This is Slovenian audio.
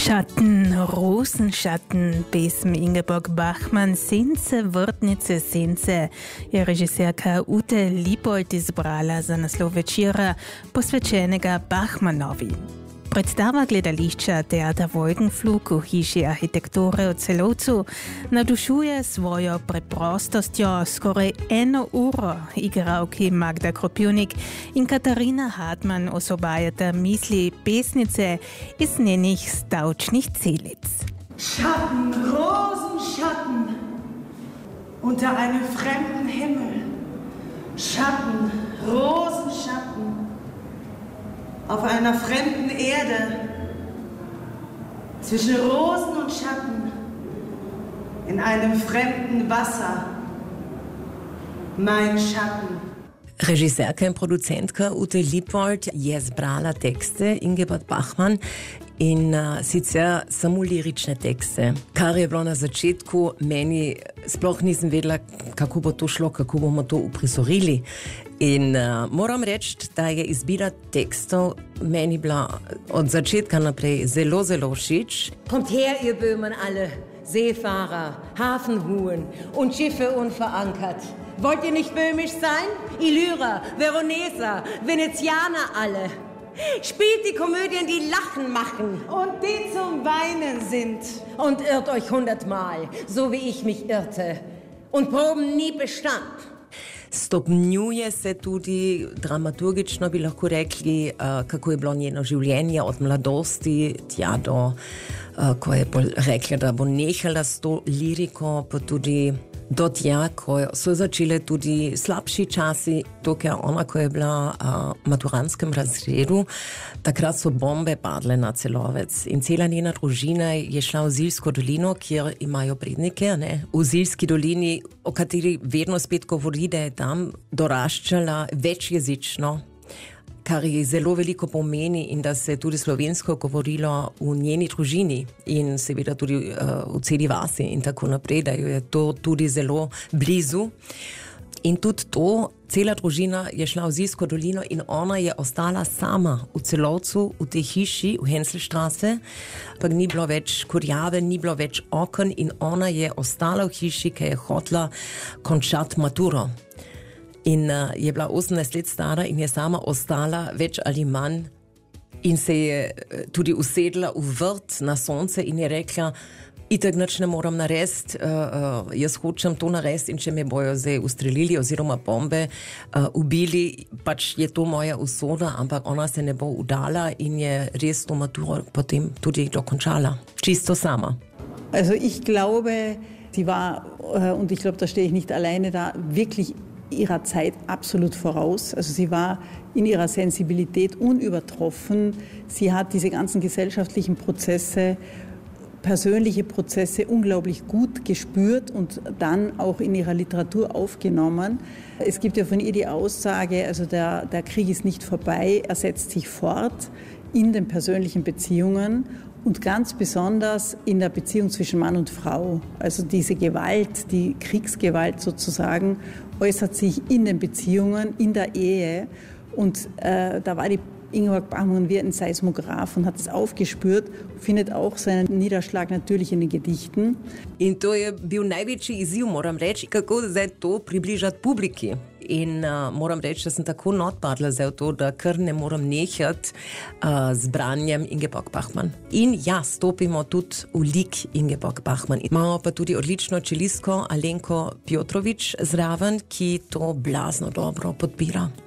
Schatten, Rosenschatten, pesm Ingeborg Bachmann, Sence, vrtnice, sence je režiserka Ute Lipold izbrala za naslov večera posvečenega Bachmannovi. Predstava gledališča Teatra Wolkenflug v hiši arhitekture v Celovcu navdušuje svojo preprostostjo. Skoraj 1 uro igralki Magda Kropivnik in Katarina Hartmann osvobajata misli pesnice iz njenih stavčnih celic. Schatten, Rosenschatten, unter einem fremden Himmel. Schatten, Rosenschatten, auf einer fremden Erde. Zwischen Rosen und Schatten, in einem fremden Wasser. Mein Schatten. Režiserka in producentka Ute Lipold je zbrala tekste Ingeborg Bachmann in sicer samo lirične tekste. Kar je bilo na začetku, meni sploh nisem vedela, kako bo to šlo, kako bomo to uprizorili. In moram reči, da je izbira tekstov meni bila od začetka naprej zelo, zelo všeč. Kommt her, ihr Böhmen alle, Seefahrer, Hafenhuren und Schiffe unverankert. Wollt ihr nicht böhmisch sein? Illyrer, Veroneser, Venezianer alle. Spielt die Komödien, die Lachen machen. Und die zum Weinen sind. Und irrt euch 100-mal, so wie ich mich irrte. Und Proben nie bestand. Stopnjuje se tudi dramaturgično, bi lahko rekli, kako je bilo njeno življenje od mladosti tja do, ko je rekla, da bo nehala s to liriko, pa tudi do tja, ko so začele tudi slabši časi, dokaj ona, ko je bila v maturantskem razredu, takrat so bombe padle na Celovec in cela njena družina je šla v Ziljsko dolino, kjer imajo prednike, ne? V Ziljski dolini, o kateri vedno spet govori, da je tam doraščala večjezično, kar je zelo veliko pomeni in da se je tudi slovensko govorilo v njeni družini in seveda tudi v celi vasi in tako naprej, da jo je to tudi zelo blizu. In tudi to, cela družina je šla v Ziljsko dolino in ona je ostala sama v Celovcu, v tej hiši, v Henselstraße, pa ni bilo več kurjave, ni bilo več oken in ona je ostala v hiši, ki je hotela končati maturo. In je bila 18 let stara in je sama ostala več ali manj in se je tudi usedla v vrt na sonce in je rekla, itak nič ne moram narediti, jaz hočem to narediti in če me bojo zdaj ustrelili oziroma bombe ubili, pač je to moja usoda, ampak ona se ne bo udala in je res to maturo potem tudi dokončala, čisto sama. Also ich glaube, sie war, und ich glaube, da stehe ich nicht alleine da, wirklich ihrer Zeit absolut voraus. Also sie war in ihrer Sensibilität unübertroffen. Sie hat diese ganzen gesellschaftlichen Prozesse, persönliche Prozesse unglaublich gut gespürt und dann auch in ihrer Literatur aufgenommen. Es gibt ja von ihr die Aussage, also der Krieg ist nicht vorbei, er setzt sich fort in den persönlichen Beziehungen und ganz besonders in der Beziehung zwischen Mann und Frau. Also diese Gewalt, die Kriegsgewalt sozusagen, äußert sich in den Beziehungen, in der Ehe. Und da war die Ingeborg Bachmann wie ein Seismograph und hat es aufgespürt, findet auch seinen Niederschlag natürlich in den Gedichten. In to je bil največji izziv, moram reči, kako zdaj to približati publiki. In moram reči, da sem tako notpadla zdaj v to, da kar ne moram nehati z branjem Ingeborg Bachmann. In ja, stopimo tudi v lik Ingeborg Bachmann. Imamo pa tudi odlično čelistko Alenko Piotrovič zraven, ki to blazno dobro podpira.